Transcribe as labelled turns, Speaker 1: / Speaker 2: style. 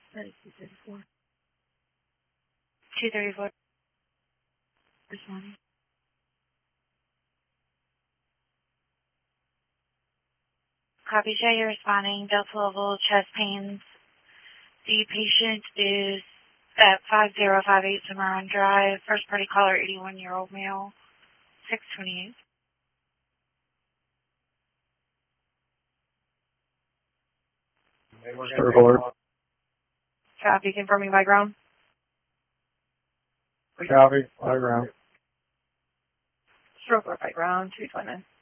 Speaker 1: 234.
Speaker 2: 234.
Speaker 1: Responding.
Speaker 2: Copy, Jay, you're responding. Delta level chest pains. The patient is at 5058 Cimarron Drive. First party caller, 81-year-old male. 628.
Speaker 3: Report.
Speaker 2: Copy, confirming by ground.
Speaker 3: Copy. High ground.
Speaker 2: Report by ground, 229.